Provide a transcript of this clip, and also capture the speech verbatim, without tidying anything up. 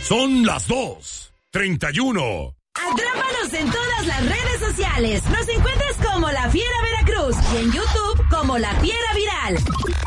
Son las dos treinta y uno. Atrápanos en todas las redes sociales. Nos encuentras como La Fiera Veracruz y en YouTube como La Fiera Viral.